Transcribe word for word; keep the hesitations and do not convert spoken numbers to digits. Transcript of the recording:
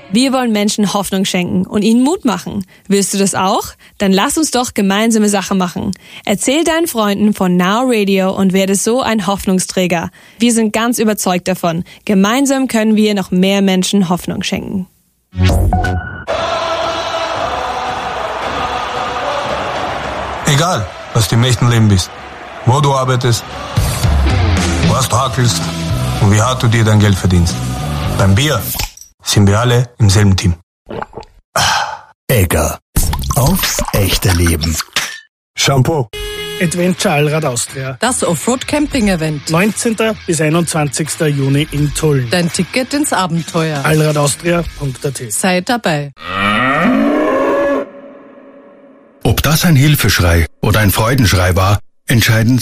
Wir wollen Menschen Hoffnung schenken und ihnen Mut machen. Willst du das auch? Dann lass uns doch gemeinsame Sache machen. Erzähl deinen Freunden von Now Radio und werde so ein Hoffnungsträger. Wir sind ganz überzeugt davon. Gemeinsam können wir noch mehr Menschen Hoffnung schenken. Egal, was du im echten Leben bist, wo du arbeitest, was du hakelst und wie hart du dir dein Geld verdienst. Beim Bier sind wir alle im selben Team. Egger. Aufs echte Leben. Shampoo. Adventure Allrad Austria. Das Offroad-Camping-Event. neunzehnten bis einundzwanzigsten Juni in Tulln. Dein Ticket ins Abenteuer. allradaustria punkt at. Sei dabei. Ob das ein Hilfeschrei oder ein Freudenschrei war, entscheiden